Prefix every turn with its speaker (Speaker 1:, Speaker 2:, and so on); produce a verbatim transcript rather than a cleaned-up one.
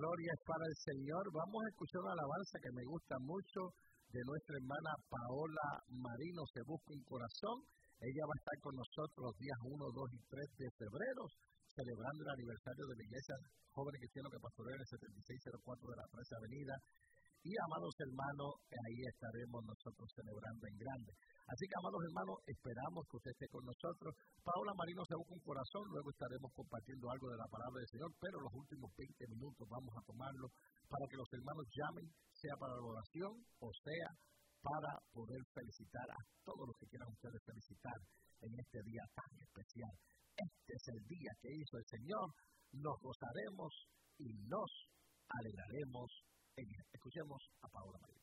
Speaker 1: gloria es para el Señor. Vamos a escuchar una alabanza que me gusta mucho de nuestra hermana Paola Marino, Se Busca un Corazón. Ella va a estar con nosotros los días uno, dos y tres de febrero, celebrando el aniversario de la Iglesia Joven Cristiano que pastorea en el setenta y seis cero cuatro de la trece Avenida. Y, amados hermanos, ahí estaremos nosotros celebrando en grande. Así que, amados hermanos, esperamos que usted esté con nosotros. Paola Marino Se Busca un Corazón, luego estaremos compartiendo algo de la palabra del Señor, pero los últimos veinte minutos vamos a tomarlo para que los hermanos llamen, sea para la oración o sea para poder felicitar a todos los que quieran ustedes felicitar en este día tan especial. Este es el día que hizo el Señor, nos gozaremos y nos alegraremos en él. Escuchemos a Paola Marino.